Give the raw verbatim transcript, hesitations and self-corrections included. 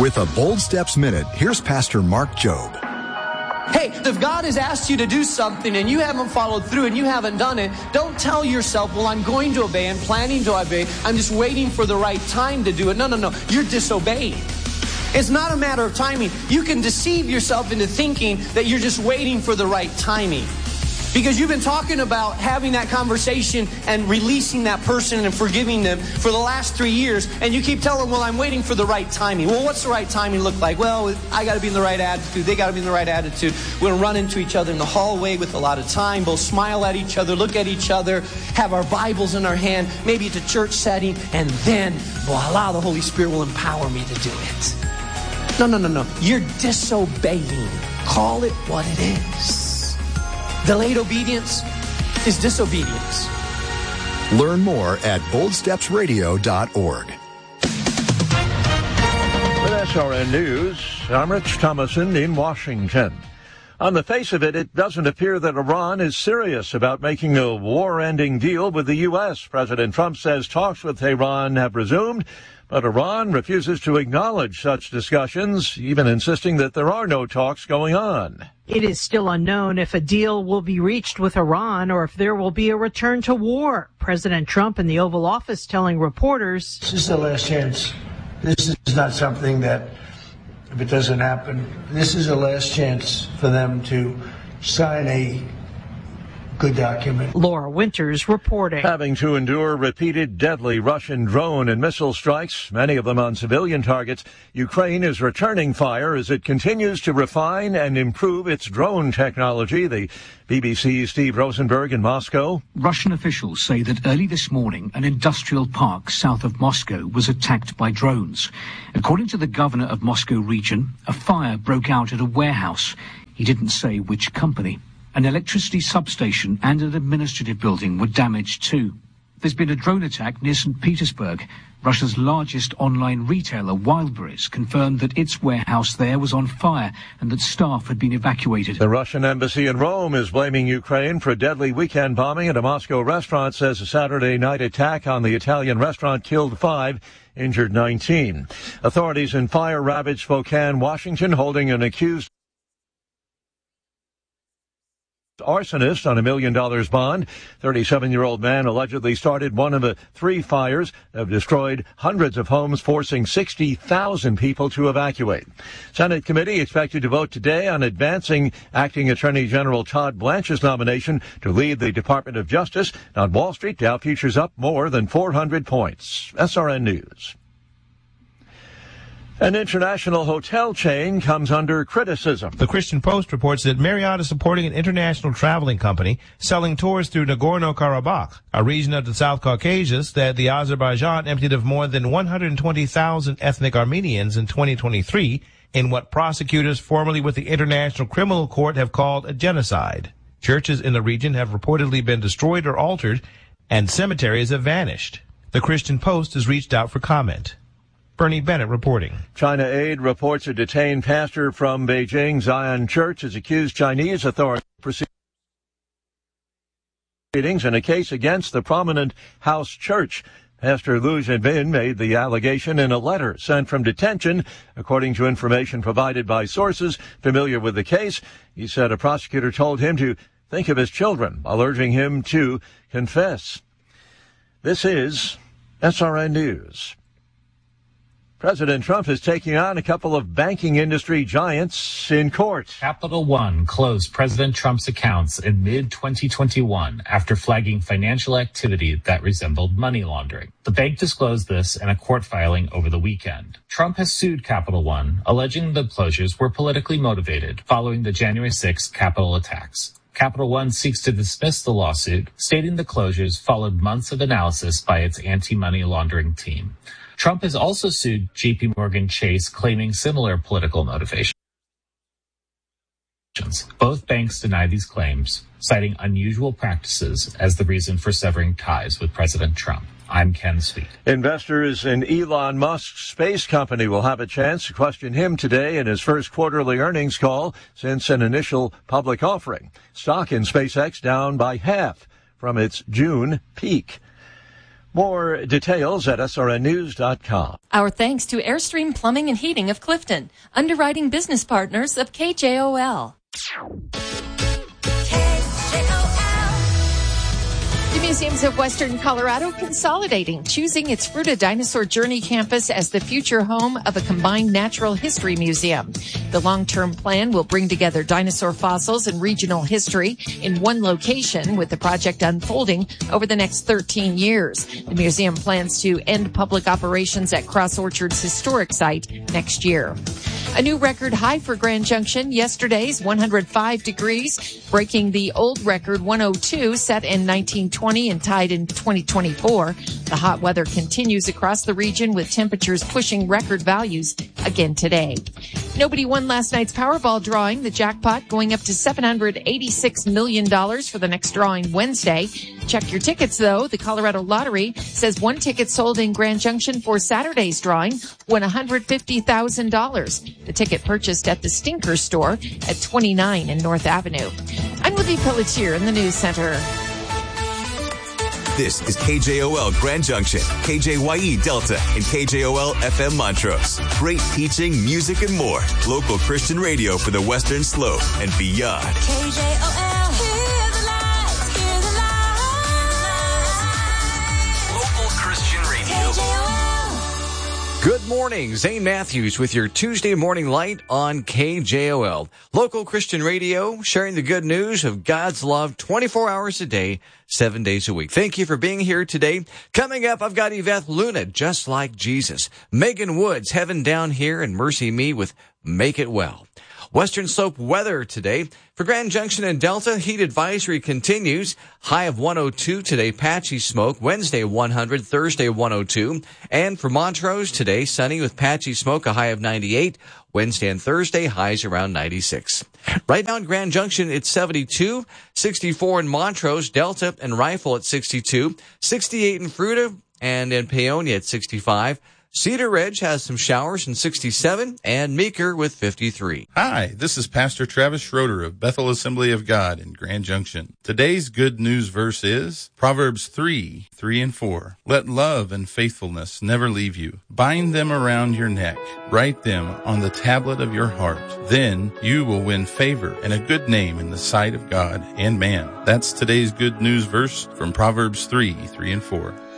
With a Bold Steps Minute, here's Pastor Mark Jobe. Hey, if God has asked you to do something and you haven't followed through and you haven't done it, don't tell yourself, well, I'm going to obey, I'm planning to obey, I'm just waiting for the right time to do it. No, no, no, you're disobeying. It's not a matter of timing. You can deceive yourself into thinking that you're just waiting for the right timing. Because you've been talking about having that conversation and releasing that person and forgiving them for the last three years, and you keep telling them, well, I'm waiting for the right timing. Well, what's the right timing look like? Well, I got to be in the right attitude. They got to be in the right attitude. We're going to run into each other in the hallway with a lot of time, both smile at each other, look at each other, have our Bibles in our hand, maybe it's a church setting, and then, voila, the Holy Spirit will empower me to do it. No, no, no, no. You're disobeying. Call it what it is. Delayed obedience is disobedience. Learn more at bold steps radio dot org. With S R N News, I'm Rich Thomason in Washington. On the face of it, it doesn't appear that Iran is serious about making a war-ending deal with the U S. President Trump says talks with Tehran have resumed, but Iran refuses to acknowledge such discussions, even insisting that there are no talks going on. It is still unknown if a deal will be reached with Iran or if there will be a return to war. President Trump in the Oval Office telling reporters, this is the last chance. This is not something that, if it doesn't happen, this is the last chance for them to sign a good document. Laura Winters reporting. Having to endure repeated deadly Russian drone and missile strikes, many of them on civilian targets, Ukraine is returning fire as it continues to refine and improve its drone technology. The B B C's Steve Rosenberg in Moscow. Russian officials say that early this morning, an industrial park south of Moscow was attacked by drones. According to the governor of Moscow region, a fire broke out at a warehouse. He didn't say which company. An electricity substation and an administrative building were damaged too. There's been a drone attack near Saint Petersburg. Russia's largest online retailer, Wildberries, confirmed that its warehouse there was on fire and that staff had been evacuated. The Russian embassy in Rome is blaming Ukraine for a deadly weekend bombing at a Moscow restaurant, says a Saturday night attack on the Italian restaurant killed five, injured nineteen. Authorities in fire-ravaged Spokane, Washington, holding an accused arsonist on a million dollars bond. thirty-seven-year-old man allegedly started one of the three fires that have destroyed hundreds of homes, forcing sixty thousand people to evacuate. Senate committee expected to vote today on advancing Acting Attorney General Todd Blanche's nomination to lead the Department of Justice. On Wall Street, Dow futures up more than four hundred points. S R N News. An international hotel chain comes under criticism. The Christian Post reports that Marriott is supporting an international traveling company selling tours through Nagorno-Karabakh, a region of the South Caucasus that the Azerbaijan emptied of more than one hundred twenty thousand ethnic Armenians in twenty twenty-three in what prosecutors formerly with the International Criminal Court have called a genocide. Churches in the region have reportedly been destroyed or altered, and cemeteries have vanished. The Christian Post has reached out for comment. Bernie Bennett reporting. China Aid reports a detained pastor from Beijing Zion Church has accused Chinese authorities of proceedings in a case against the prominent House Church. Pastor Liu Zhenbin made the allegation in a letter sent from detention. According to information provided by sources familiar with the case, he said a prosecutor told him to think of his children while urging him to confess. This is S R N News. President Trump is taking on a couple of banking industry giants in court. Capital One closed President Trump's accounts in mid twenty twenty-one after flagging financial activity that resembled money laundering. The bank disclosed this in a court filing over the weekend. Trump has sued Capital One, alleging the closures were politically motivated following the January sixth Capitol attacks. Capital One seeks to dismiss the lawsuit, stating the closures followed months of analysis by its anti-money laundering team. Trump has also sued J P Morgan Chase, claiming similar political motivations. Both banks deny these claims, citing unusual practices as the reason for severing ties with President Trump. I'm Ken Sweet. Investors in Elon Musk's space company will have a chance to question him today in his first quarterly earnings call since an initial public offering. Stock in SpaceX down by half from its June peak. More details at S R N news dot com. Our thanks to Airstream Plumbing and Heating of Clifton, underwriting business partners of K J O L. The Museums of Western Colorado consolidating, choosing its Fruita Dinosaur Journey campus as the future home of a combined natural history museum. The long-term plan will bring together dinosaur fossils and regional history in one location, with the project unfolding over the next thirteen years. The museum plans to end public operations at Cross Orchard's historic site next year. A new record high for Grand Junction, yesterday's one hundred five degrees, breaking the old record one oh two set in nineteen twenty and tied in twenty twenty-four. The hot weather continues across the region, with temperatures pushing record values again today. Nobody won last night's Powerball drawing, the jackpot going up to seven hundred eighty-six million dollars for the next drawing Wednesday. Check your tickets, though. The Colorado Lottery says one ticket sold in Grand Junction for Saturday's drawing won one hundred fifty thousand dollars. The ticket purchased at the Stinker store at twenty-nine in North Avenue. I'm Libby Pelletier in the News Center. This is K J O L Grand Junction, K J Y E Delta, and K J O L F M Montrose. Great teaching, music, and more. Local Christian radio for the Western Slope and beyond. K J O L, hear the lights, hear the lights. Local Christian radio. K J O L. Good morning, Zane Matthews with your Tuesday morning light on K J O L. Local Christian radio, sharing the good news of God's love twenty-four hours a day, seven days a week. Thank you for being here today. Coming up, I've got Yvette Luna, Just Like Jesus. Megan Woods, Heaven Down Here, and Mercy Me with Make It Well. Western Slope weather today. For Grand Junction and Delta, heat advisory continues. High of one oh two today, patchy smoke. Wednesday, one hundred. Thursday, one oh two. And for Montrose today, sunny with patchy smoke, a high of ninety-eight. Wednesday and Thursday, highs around ninety-six. Right now in Grand Junction, it's seventy-two. sixty-four in Montrose, Delta, and Rifle at sixty-two. sixty-eight in Fruita, and in Paonia at sixty-five. Cedar Ridge has some showers in sixty-seven, and Meeker with fifty-three. Hi, this is Pastor Travis Schroeder of Bethel Assembly of God in Grand Junction. Today's good news verse is Proverbs three, three and four. Let love and faithfulness never leave you. Bind them around your neck. Write them on the tablet of your heart. Then you will win favor and a good name in the sight of God and man. That's today's good news verse from Proverbs three, three and four.